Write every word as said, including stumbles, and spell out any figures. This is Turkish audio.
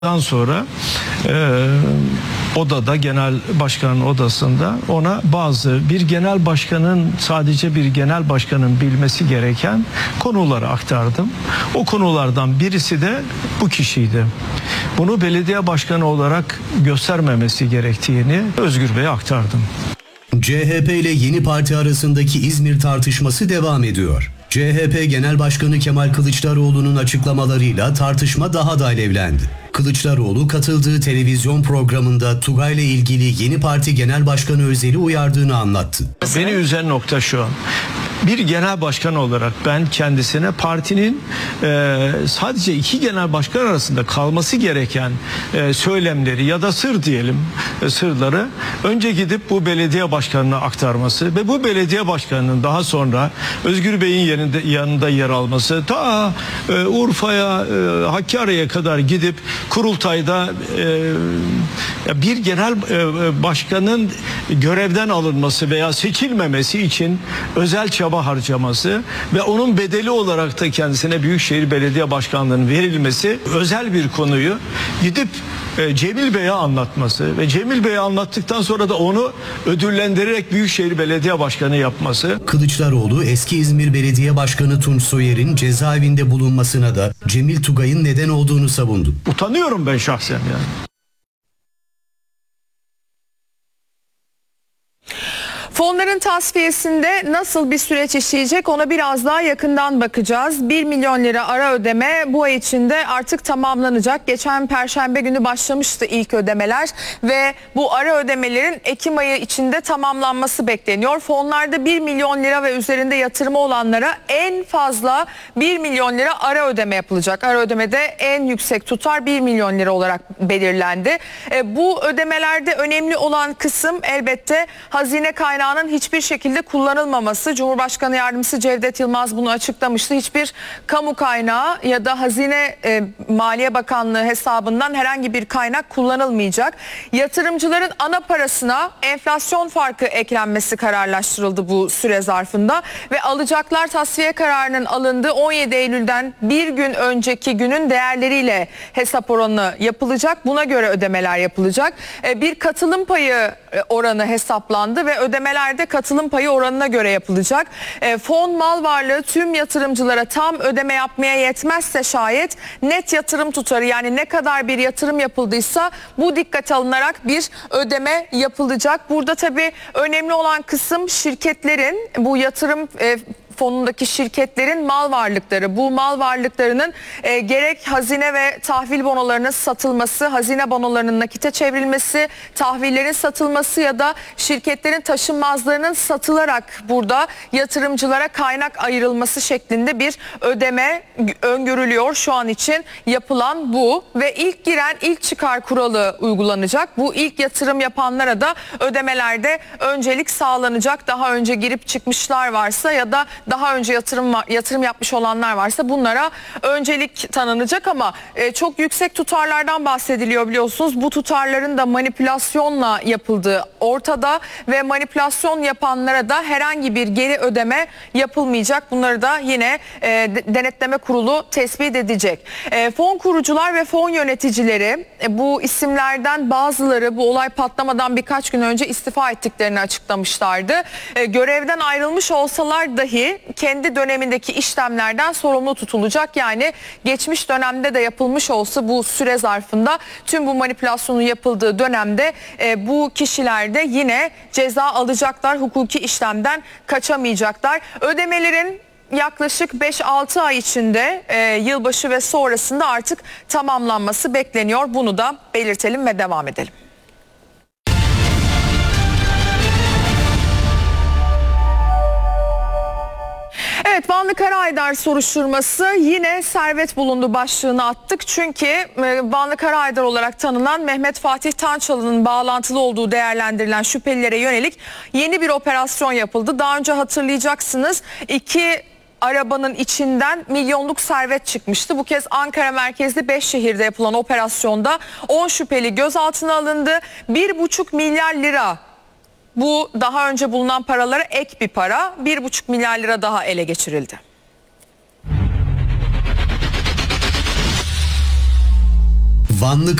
Daha sonra e, odada, genel başkanın odasında ona bazı bir genel başkanın sadece bir genel başkanın bilmesi gereken konuları aktardım. O konulardan birisi de bu kişiydi. Bunu belediye başkanı olarak göstermemesi gerektiğini Özgür Bey'e aktardım. C H P ile Yeni Parti arasındaki İzmir tartışması devam ediyor. C H P Genel Başkanı Kemal Kılıçdaroğlu'nun açıklamalarıyla tartışma daha da alevlendi. Kılıçdaroğlu katıldığı televizyon programında Tugay'la ilgili Yeni Parti Genel Başkanı Özel'i uyardığını anlattı. Beni üzen nokta şu: bir genel başkan olarak ben kendisine partinin e, sadece iki genel başkan arasında kalması gereken e, söylemleri ya da sır diyelim e, sırları önce gidip bu belediye başkanına aktarması ve bu belediye başkanının daha sonra Özgür Bey'in yanında, yanında yer alması, ta e, Urfa'ya, e, Hakkari'ye kadar gidip kurultayda e, bir genel e, başkanın görevden alınması veya seçilmemesi için özel çaba harcaması ve onun bedeli olarak da kendisine Büyükşehir Belediye Başkanlığı'nın verilmesi, özel bir konuyu gidip e, Cemil Bey'e anlatması ve Cemil Bey'e anlattıktan sonra da onu ödüllendirerek Büyükşehir Belediye Başkanı yapması. Kılıçdaroğlu eski İzmir Belediye Başkanı Tunç Soyer'in cezaevinde bulunmasına da Cemil Tugay'ın neden olduğunu savundu. Utanıyorum ben şahsen yani. Fonların tasfiyesinde nasıl bir süreç işleyecek, ona biraz daha yakından bakacağız. bir milyon lira ara ödeme bu ay içinde artık tamamlanacak. Geçen Perşembe günü başlamıştı ilk ödemeler ve bu ara ödemelerin Ekim ayı içinde tamamlanması bekleniyor. Fonlarda bir milyon lira ve üzerinde yatırımı olanlara en fazla bir milyon lira ara ödeme yapılacak. Ara ödemede en yüksek tutar bir milyon lira olarak belirlendi. E, bu ödemelerde önemli olan kısım elbette hazine kaynağı hiçbir şekilde kullanılmaması. Cumhurbaşkanı Yardımcısı Cevdet Yılmaz bunu açıklamıştı. Hiçbir kamu kaynağı ya da Hazine e, Maliye Bakanlığı hesabından herhangi bir kaynak kullanılmayacak. Yatırımcıların ana parasına enflasyon farkı eklenmesi kararlaştırıldı bu süre zarfında ve alacaklar tasfiye kararının alındığı on yedi Eylül'den bir gün önceki günün değerleriyle hesap oranı yapılacak. Buna göre ödemeler yapılacak. E, bir katılım payı oranı hesaplandı ve ödemeler de katılım payı oranına göre yapılacak. E, fon mal varlığı tüm yatırımcılara tam ödeme yapmaya yetmezse şayet net yatırım tutarı, yani ne kadar bir yatırım yapıldıysa bu dikkate alınarak bir ödeme yapılacak. Burada tabii önemli olan kısım şirketlerin, bu yatırım e, fonundaki şirketlerin mal varlıkları. Bu mal varlıklarının e, gerek hazine ve tahvil bonolarının satılması, hazine bonolarının nakite çevrilmesi, tahvillerin satılması ya da şirketlerin taşınmazlarının satılarak burada yatırımcılara kaynak ayrılması şeklinde bir ödeme öngörülüyor. Şu an için yapılan bu ve ilk giren ilk çıkar kuralı uygulanacak. Bu ilk yatırım yapanlara da ödemelerde öncelik sağlanacak. Daha önce girip çıkmışlar varsa ya da daha önce yatırım yatırım yapmış olanlar varsa bunlara öncelik tanınacak ama e, çok yüksek tutarlardan bahsediliyor biliyorsunuz. Bu tutarların da manipülasyonla yapıldığı ortada ve manipülasyon yapanlara da herhangi bir geri ödeme yapılmayacak. Bunları da yine e, denetleme kurulu tespit edecek. E, fon kurucular ve fon yöneticileri, e, bu isimlerden bazıları bu olay patlamadan birkaç gün önce istifa ettiklerini açıklamışlardı. E, görevden ayrılmış olsalar dahi kendi dönemindeki işlemlerden sorumlu tutulacak. Yani geçmiş dönemde de yapılmış olsa bu süre zarfında tüm bu manipülasyonun yapıldığı dönemde e, bu kişiler de yine ceza alacaklar. Hukuki işlemden kaçamayacaklar. Ödemelerin yaklaşık beş altı ay içinde e, yılbaşı ve sonrasında artık tamamlanması bekleniyor. Bunu da belirtelim ve devam edelim. Evet, Vanlı Karahaydar soruşturması yine servet bulundu başlığını attık. Çünkü Vanlı Karahaydar olarak tanınan Mehmet Fatih Tançalı'nın bağlantılı olduğu değerlendirilen şüphelilere yönelik yeni bir operasyon yapıldı. Daha önce hatırlayacaksınız iki arabanın içinden milyonluk servet çıkmıştı. Bu kez Ankara merkezli beş şehirde yapılan operasyonda on şüpheli gözaltına alındı. bir buçuk milyar lira. Bu daha önce bulunan paralara ek bir para, bir buçuk milyar lira daha ele geçirildi. Vanlı